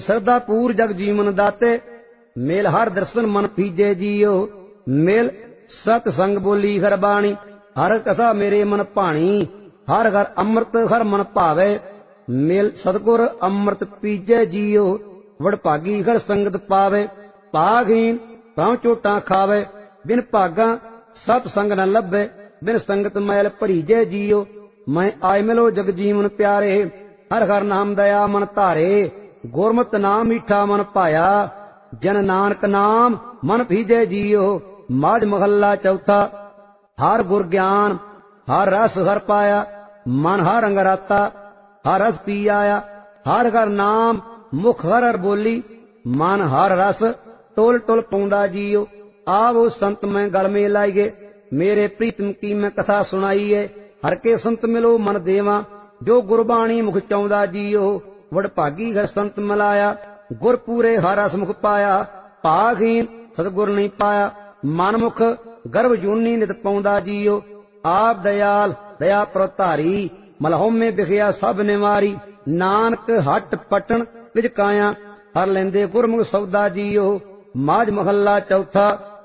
ਸਰਦਾ ਪੂਰ ਜਗ ਜੀਵਨ ਦਾਤੇ, ਮੇਲ ਹਰ ਦਰਸ਼ਨ ਮਨ ਪੀਜੇ ਜੀਓ। ਮੇਲ ਸਤ ਸੰਗ ਬੋਲੀ ਹਰ ਬਾਣੀ, ਹਰ ਕਥਾ ਮੇਰੇ ਮਨ ਭਾਣੀ। ਹਰ ਘਰ ਅੰਮ੍ਰਿਤ ਹਰ ਮਨ ਭਾਵੇ, ਮੇਲ ਸਤਗੁਰ ਅੰਮ੍ਰਿਤ ਪੀਜੇ ਜੀਓ। ਵਡਭਾਗੀ ਹਰ ਸੰਗਤ ਪਾਵੇ, ਭਾਗਹੀਨ ਭਾਵੇਂ ਚੋਟਾਂ ਖਾਵੇ। ਬਿਨ ਭਾਗਾਂ ਸਤ ਸੰਗ ਨ ਲੱਭੇ, ਬਿਨ ਸੰਗਤ ਮੈਲ ਭਰੀਜੇ ਜੀਓ। ਮੈਂ ਆਏ ਮਿਲੋ ਜਗ ਜੀਵਨ ਪਿਆਰੇ, ਹਰ ਹਰ ਨਾਮ ਦਇਆ ਮਨ ਧਾਰੇ। ਗੁਰਮਤਿ ਨਾਮ ਮੀਠਾ ਮਨ ਭਾਇਆ, ਜਨ ਨਾਨਕ ਨਾਮ ਮਨ ਭੀਜੇ ਜੀਓ। ਮਾਝ ਮਹੱਲਾ ਚੌਥਾ। ਹਰ ਗੁਰ ਗਿਆਨ ਹਰ ਰਸ ਹਰ ਪਾਇਆ, ਮਨ ਹਰ ਰੰਗ ਰਾਤਾ ਹਰ ਰਸ ਪੀ ਆਇਆ। ਹਰ ਹਰ ਨਾਮ ਮੁਖ ਹਰ ਹਰ ਬੋਲੀ, ਮਨ ਹਰ ਰਸ ਟੋਲ ਟੋਲ ਪਾਉਂਦਾ ਜੀਓ। ਆਵੋ ਸੰਤ ਮੈਂ ਗਲ ਮੇ ਲਾਈਏ, ਮੇਰੇ ਪ੍ਰੀਤਮ ਕੀ ਮੈਂ ਕਥਾ ਸੁਣਾਈਏ। ਹਰ ਕੇ ਸੰਤ ਮਿਲੋ ਮਨ ਦੇਵਾ, ਜੋ ਗੁਰਬਾਣੀ ਮੁਖ ਚਾਹੁੰਦਾ ਜੀਓ। ਵਡਭਾਗੀ ਹਰ ਸੰਤ ਮਿਲਾਇਆ, ਗੁਰ ਪੂਰੇ ਹਰ ਰਸ ਮੁਖ ਪਾਇਆ। ਭਾਗਹੀਨ ਸਤਿਗੁਰ ਨਹੀਂ ਪਾਇਆ, ਮਨਮੁਖ ਗਰਭ ਜੂਨੀ ਨਿਤ ਪਾਉਂਦਾ ਜੀਓ। ਆਪ ਦਇਆਲ ਦਇਆ ਪ੍ਰਤਾਰੀ, ਮਲਹੋਮੇ ਵਿਖਿਆ ਸਭ ਨਿਵਾਰੀ। ਨਾਨਕ ਹੱਟ ਪਟਣ ਵਿੱਚ ਕਾਇਆ, ਹਰ ਲੈਂਦੇ ਗੁਰਮੁਖ ਸੌਦਾ ਜੀਓ। ਮਾਝ ਮਹੱਲਾ ਚੌਥਾ।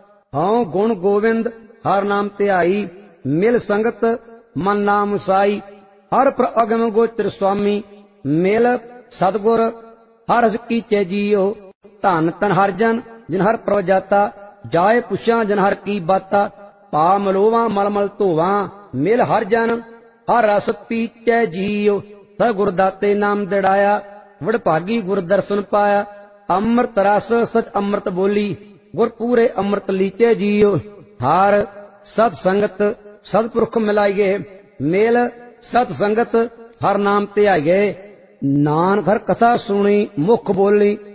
ਹਉ ਗੁਣ ਗੋਵਿੰਦ ਹਰ ਨਾਮ ਧਿਆਈ, ਮਿਲ ਸੰਗਤ ਮਨ ਨਾਮ ਸਾਈ। ਹਰ ਪ੍ਰਗਮ ਗੋਚਰ ਸੁਆਮੀ, ਮਿਲ ਸਤਗੁਰ ਹਰ ਰਸ ਕੀਚੇ ਜੀਓ। ਧੰਨ ਧਨ ਹਰ ਜਨ ਜਿਨ ਹਰ ਪ੍ਰਭ ਜਾਤਾ, ਜਾਏ ਪੁੱਛਾਂ ਜਨ ਹਰ ਕੀ ਬਾਤਾ। ਪਾ ਮਲੋਵਾਂ ਮਲ ਮਲ ਧੋਵਾਂ, ਮਿਲ ਹਰ ਜਨ ਹਰ ਰਸ ਪੀਚੈ ਜੀਓ। ਸਤਿ ਗੁਰ ਦਾਤੇ ਨਾਮ ਦਿੜਾਇਆ, ਵਡਭਾਗੀ ਗੁਰ ਦਰਸ਼ਨ ਪਾਇਆ। ਅੰਮ੍ਰਿਤ ਰਸ ਸਚ ਅੰਮ੍ਰਿਤ ਬੋਲੀ, ਗੁਰ ਪੂਰੇ ਅੰਮ੍ਰਿਤ ਲੀਚੇ ਜੀਓ। ਹਰ ਸਤ ਸੰਗਤ ਸਤਿਪੁਰਖ ਮਿਲਾਈਏ, ਮੇਲ ਸਤ ਸੰਗਤ ਹਰ ਨਾਮ ਧਿਆਈਏ। ਨਾਨਕ ਹਰ ਕਥਾ ਸੁਣੀ ਮੁਖ ਬੋਲੀ,